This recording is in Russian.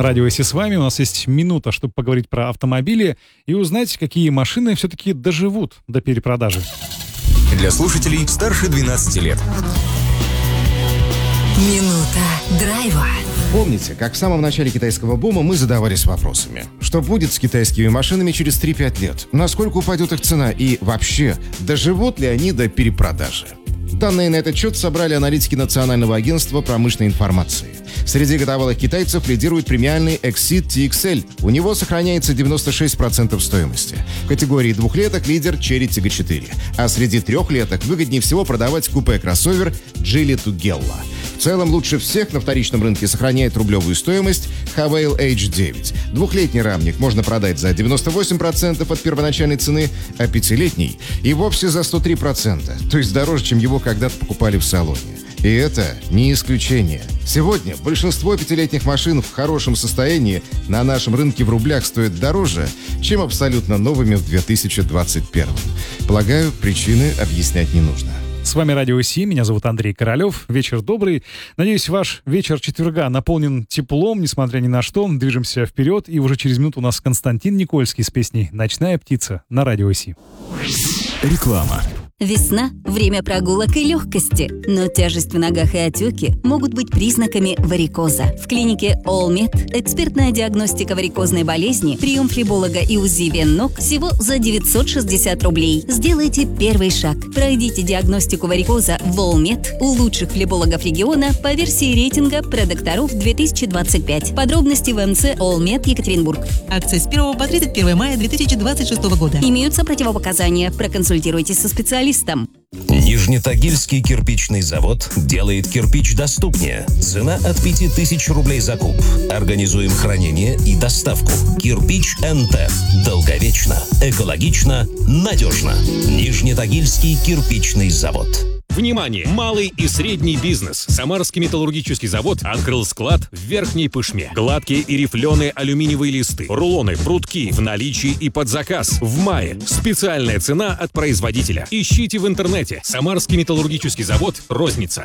Радио Си с вами. У нас есть минута, чтобы поговорить про автомобили и узнать, какие машины все-таки доживут до перепродажи. Для слушателей старше 12 лет. Минута драйва. Помните, как в самом начале китайского бума мы задавались вопросами. Что будет с китайскими машинами через 3-5 лет? Насколько упадет их цена? И вообще, доживут ли они до перепродажи? Данные на этот счет собрали аналитики Национального агентства промышленной информации. Среди годовалых китайцев лидирует премиальный Exceed TXL. У него сохраняется 96% стоимости. В категории двухлеток лидер Chery Tiggo 4. А среди трехлеток выгоднее всего продавать купе-кроссовер Geely Tugela. В целом лучше всех на вторичном рынке сохраняет рублевую стоимость Havail H9. Двухлетний рамник можно продать за 98% от первоначальной цены, а пятилетний и вовсе за 103%, то есть дороже, чем его когда-то покупали в салоне. И это не исключение. Сегодня большинство пятилетних машин в хорошем состоянии на нашем рынке в рублях стоят дороже, чем абсолютно новыми в 2021. Полагаю, причины объяснять не нужно. С вами Радио Си, меня зовут Андрей Королев. Вечер добрый. Надеюсь, ваш вечер четверга наполнен теплом, несмотря ни на что. Движемся вперед, и уже через минуту у нас Константин Никольский с песней «Ночная птица» на Радио Си. Реклама. Весна – время прогулок и легкости, но тяжесть в ногах и отеки могут быть признаками варикоза. В клинике All-Med экспертная диагностика варикозной болезни, прием флеболога и УЗИ вен ног всего за 960 рублей. Сделайте первый шаг. Пройдите диагностику варикоза в All-Med у лучших флебологов региона по версии рейтинга продокторов 2025. Подробности в МЦ All-Med Екатеринбург. Акция с 1 по 31 мая 2026 года. Имеются противопоказания. Проконсультируйтесь со специалистом. Нижнетагильский кирпичный завод делает кирпич доступнее. Цена от 5000 рублей за куб. Организуем хранение и доставку. Кирпич НТ. Долговечно, экологично, надежно. Нижнетагильский кирпичный завод. Внимание! Малый и средний бизнес. Самарский металлургический завод открыл склад в Верхней Пышме. Гладкие и рифленые алюминиевые листы, рулоны, прутки в наличии и под заказ. В мае. Специальная цена от производителя. Ищите в интернете. Самарский металлургический завод. Розница.